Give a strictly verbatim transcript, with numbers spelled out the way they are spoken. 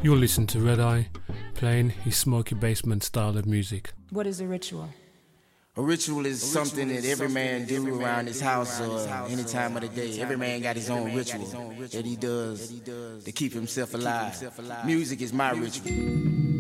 You'll listen to Red Eye playing his Smoky Basement style of music. What is a ritual? A ritual is something that every man do around his house or any time of the day. Every man got his own ritual that he does to keep himself alive. Music is my ritual.